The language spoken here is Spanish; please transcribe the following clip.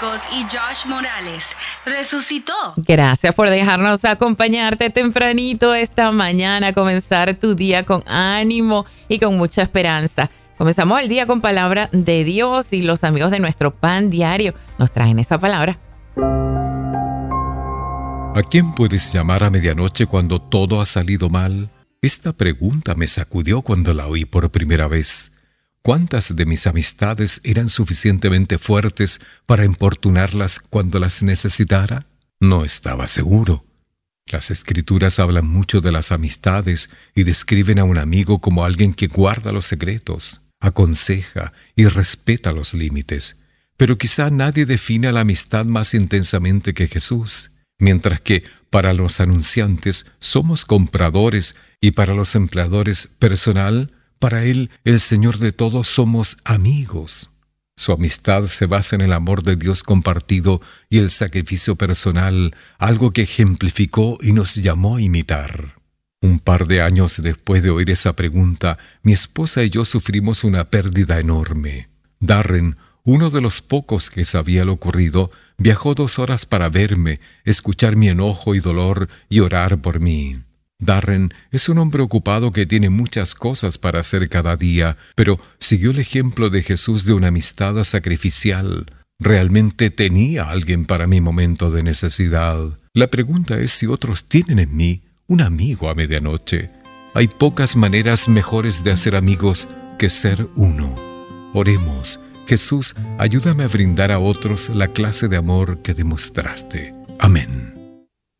Marcos y Josh Morales resucitó. Gracias por dejarnos acompañarte tempranito esta mañana, comenzar tu día con ánimo y con mucha esperanza. Comenzamos el día con palabra de Dios y los amigos de nuestro Pan Diario nos traen esa palabra. ¿A quién puedes llamar a medianoche cuando todo ha salido mal? Esta pregunta me sacudió cuando la oí por primera vez. ¿Cuántas de mis amistades eran suficientemente fuertes para importunarlas cuando las necesitara? No estaba seguro. Las Escrituras hablan mucho de las amistades y describen a un amigo como alguien que guarda los secretos, aconseja y respeta los límites. Pero quizá nadie define a la amistad más intensamente que Jesús, mientras que para los anunciantes somos compradores y para los empleadores personal. Para Él, el Señor de todos, somos amigos. Su amistad se basa en el amor de Dios compartido y el sacrificio personal, algo que ejemplificó y nos llamó a imitar. Un par de años después de oír esa pregunta, mi esposa y yo sufrimos una pérdida enorme. Darren, uno de los pocos que sabía lo ocurrido, viajó 2 horas para verme, escuchar mi enojo y dolor y orar por mí. Darren es un hombre ocupado que tiene muchas cosas para hacer cada día, pero siguió el ejemplo de Jesús de una amistad sacrificial. Realmente tenía a alguien para mi momento de necesidad. La pregunta es si otros tienen en mí un amigo a medianoche. Hay pocas maneras mejores de hacer amigos que ser uno. Oremos. Jesús, ayúdame a brindar a otros la clase de amor que demostraste. Amén.